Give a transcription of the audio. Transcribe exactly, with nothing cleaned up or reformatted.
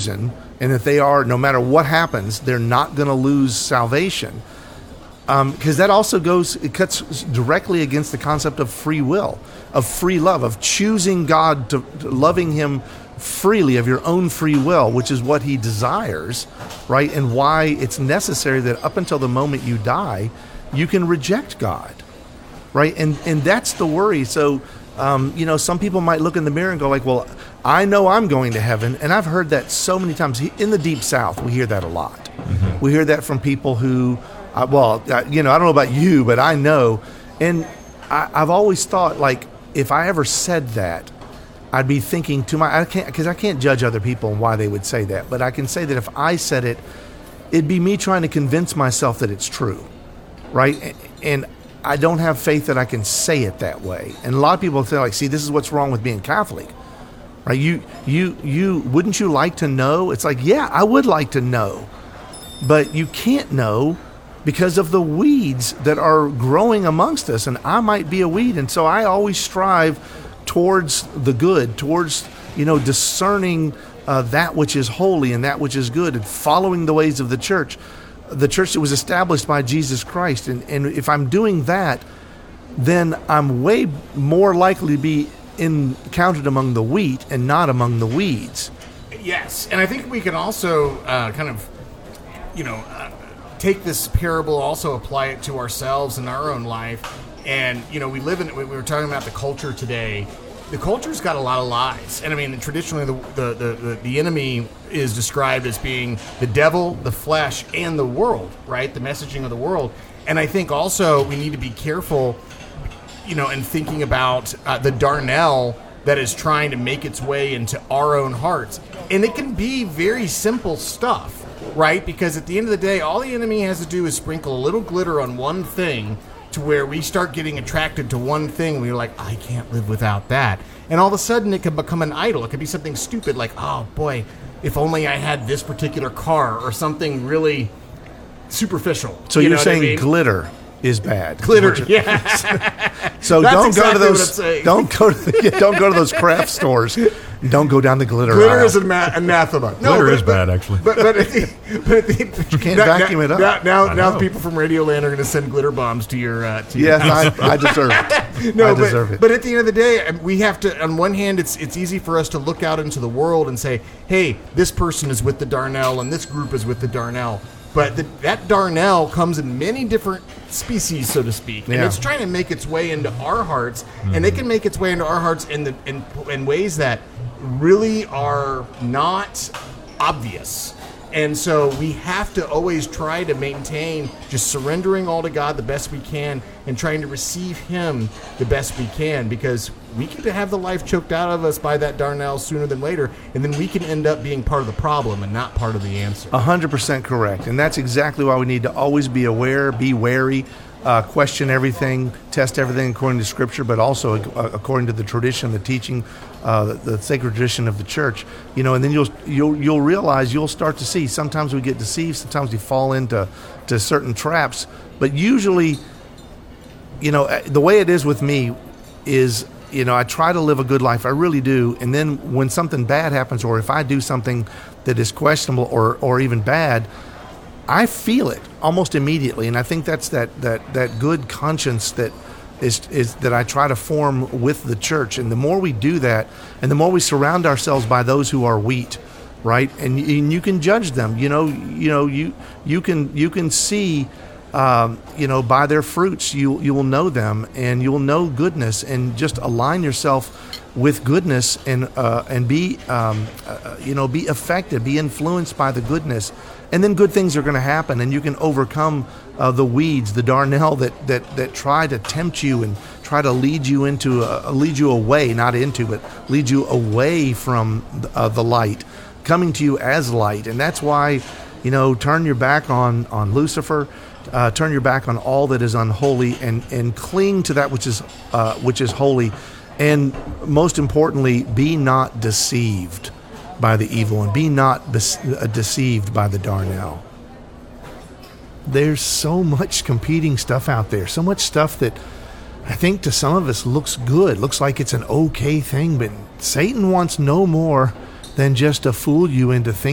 chosen, and that they are, no matter what happens, they're not going to lose salvation. Because um, that also goes, it cuts directly against the concept of free will, of free love, of choosing God, to, to loving him freely, of your own free will, which is what he desires, right? And why it's necessary that up until the moment you die, you can reject God, right? And and that's the worry. So, um, you know, some people might look in the mirror and go like, well, I know I'm going to heaven. And I've heard that so many times. In the Deep South, we hear that a lot. Mm-hmm. We hear that from people who, uh, well, uh, you know, I don't know about you, but I know. And I, I've always thought, like, if I ever said that, I'd be thinking to my, I can't, because I can't judge other people and why they would say that. But I can say that if I said it, it'd be me trying to convince myself that it's true, right? And I don't have faith that I can say it that way. And a lot of people say, like, see, this is what's wrong with being Catholic, right? You, you, you, wouldn't you like to know? It's like, yeah, I would like to know, but you can't know because of the weeds that are growing amongst us. And I might be a weed. And so I always strive towards the good, towards, you know, discerning uh, that which is holy and that which is good, and following the ways of the church, the church that was established by Jesus Christ. And, and if I'm doing that, then I'm way more likely to be in, counted among the wheat and not among the weeds. Yes, and I think we can also uh, kind of, you know, uh, take this parable, also apply it to ourselves in our own life. And, you know, we live in, we were talking about the culture today. The culture's got a lot of lies. And I mean, traditionally, the, the, the, the enemy is described as being the devil, the flesh, and the world, right? The messaging of the world. And I think also we need to be careful, you know, in thinking about uh, the darnel that is trying to make its way into our own hearts. And it can be very simple stuff, right? Because at the end of the day, all the enemy has to do is sprinkle a little glitter on one thing, to where we start getting attracted to one thing. We're like, I can't live without that. And all of a sudden it can become an idol. It could be something stupid like, oh boy, if only I had this particular car, or something really superficial. So you you're know saying what I mean? Glitter is bad. Glitter, yeah. So That's don't exactly go to what those. I'm saying. Don't go to the, don't go to those craft stores. Don't go down the glitter Glitter aisle. is an anathema. No, Glitter but, is but, bad, actually. But but, at the, but, at the, you can't now, vacuum now, it up. Now now, I now know. the people from Radioland are going to send glitter bombs to your. Uh, to your Yes, I, I deserve it. No, I but, deserve it. but at the end of the day, we have to, on one hand, it's it's easy for us to look out into the world and say, hey, this person is with the darnel and this group is with the darnel. But the, that darnel comes in many different species, so to speak. And Yeah. it's trying to make its way into our hearts. Mm-hmm. And it can make its way into our hearts in, the, in, in ways that really are not obvious. And so we have to always try to maintain just surrendering all to God the best we can and trying to receive Him the best we can, because we can have the life choked out of us by that darnel sooner than later, and then we can end up being part of the problem and not part of the answer. A hundred percent correct. And that's exactly why we need to always be aware, be wary, uh, question everything, test everything according to Scripture, but also uh, according to the tradition, the teaching, uh, the, the sacred tradition of the church. You know, and then you'll you'll you'll realize, you'll start to see. Sometimes we get deceived. Sometimes we fall into to certain traps. But usually, you know, the way it is with me is, you know, I try to live a good life. I really do. And then when something bad happens, or if I do something that is questionable or or even bad, I feel it almost immediately. And I think that's that that that good conscience that is is that I try to form with the church. And the more we do that, and the more we surround ourselves by those who are wheat, right? And, and you can judge them. You know, you know, you you can you can see. Um, you know, by their fruits, you you will know them, and you will know goodness, and just align yourself with goodness, and uh, and be um, uh, you know be affected, be influenced by the goodness, and then good things are going to happen, and you can overcome uh, the weeds, the darnel that, that that try to tempt you and try to lead you into uh, lead you away, not into, but lead you away from uh, the light, coming to you as light, and that's why, you know, turn your back on on Lucifer. Uh, turn your back on all that is unholy, and, and cling to that which is uh, which is holy, and most importantly, be not deceived by the evil, and be not bes- uh, deceived by the darnel. There's so much competing stuff out there, so much stuff that I think to some of us looks good, looks like it's an okay thing, but Satan wants no more than just to fool you into thinking